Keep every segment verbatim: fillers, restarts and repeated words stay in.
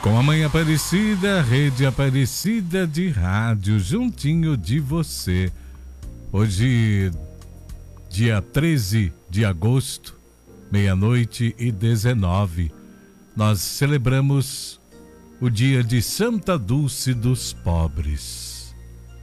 Com a Mãe Aparecida, Rede Aparecida de Rádio, juntinho de você. Hoje, dia treze de agosto, meia-noite e dezenove, nós celebramos o dia de Santa Dulce dos Pobres.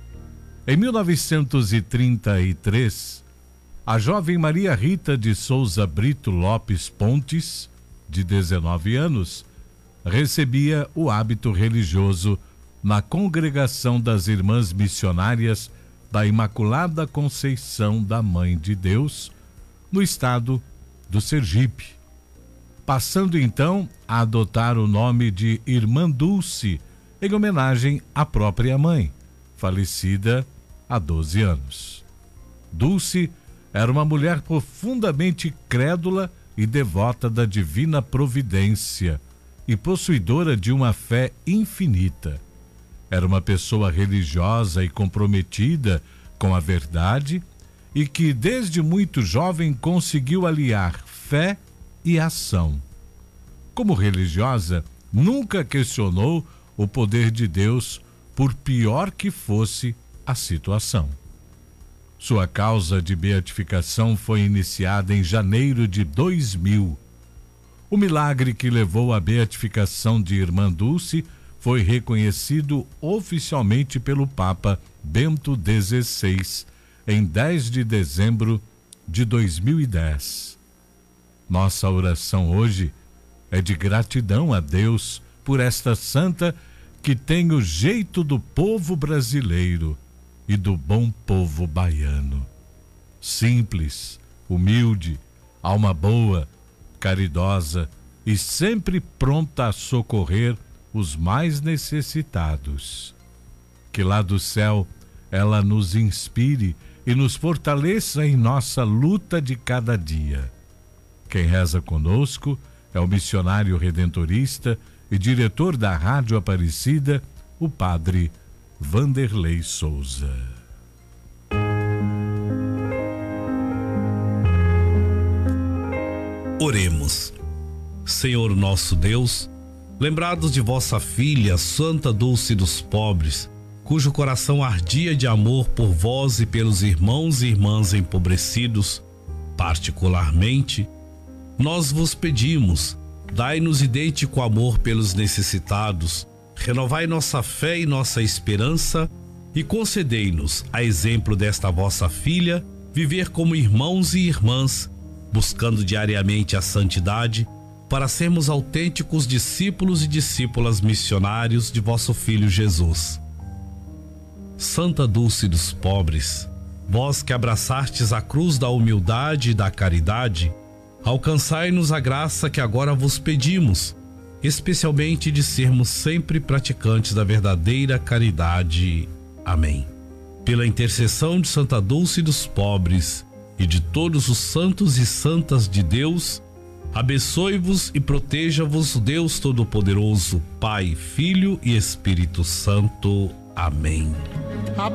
Em mil novecentos e trinta e três, a jovem Maria Rita de Souza Brito Lopes Pontes, de dezenove anos, recebia o hábito religioso na Congregação das Irmãs Missionárias da Imaculada Conceição da Mãe de Deus, no estado do Sergipe, passando então a adotar o nome de Irmã Dulce, em homenagem à própria mãe, falecida há doze anos. Dulce era uma mulher profundamente crédula e devota da divina providência e possuidora de uma fé infinita. Era uma pessoa religiosa e comprometida com a verdade e que desde muito jovem conseguiu aliar fé e ação. Como religiosa, nunca questionou o poder de Deus, por pior que fosse a situação. Sua causa de beatificação foi iniciada em janeiro de dois mil. O milagre que levou à beatificação de Irmã Dulce foi reconhecido oficialmente pelo Papa Bento dezesseis em dez de dezembro de dois mil e dez. Nossa oração hoje é de gratidão a Deus por esta santa que tem o jeito do povo brasileiro e do bom povo baiano. Simples, humilde, alma boa, caridosa e sempre pronta a socorrer os mais necessitados. Que lá do céu ela nos inspire e nos fortaleça em nossa luta de cada dia. Quem reza conosco é o missionário redentorista e diretor da Rádio Aparecida, o padre Vanderlei Souza. Oremos. Senhor nosso Deus, lembrados de vossa filha, Santa Dulce dos Pobres, cujo coração ardia de amor por vós e pelos irmãos e irmãs empobrecidos, particularmente, nós vos pedimos, dai-nos idêntico amor pelos necessitados, renovai nossa fé e nossa esperança e concedei-nos, a exemplo desta vossa filha, viver como irmãos e irmãs, buscando diariamente a santidade, para sermos autênticos discípulos e discípulas missionários de vosso Filho Jesus. Santa Dulce dos Pobres, vós que abraçastes a cruz da humildade e da caridade, alcançai-nos a graça que agora vos pedimos, especialmente de sermos sempre praticantes da verdadeira caridade. Amém. Pela intercessão de Santa Dulce dos Pobres e de todos os santos e santas de Deus, abençoe-vos e proteja-vos Deus Todo-Poderoso, Pai, Filho e Espírito Santo. Amém.